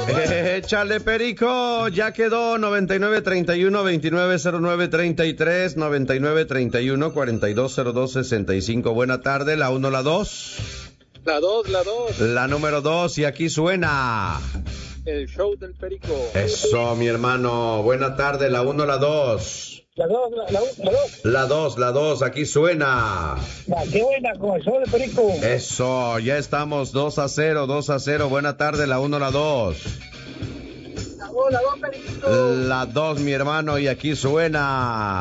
Échale, Perico, ya quedó 9931-2909-33, 9931-4202-65. Buena tarde, la 1, la 2. La 2. La número 2, y aquí suena El show del Perico. Eso, mi hermano. Buena tarde, la 1, la 2. La 2. La 2, aquí suena. Qué buena, con el show del Perico. Eso, ya estamos 2-0. Buena tarde, la 1, la 2. La 2, Periquito. La 2, mi hermano, y aquí suena.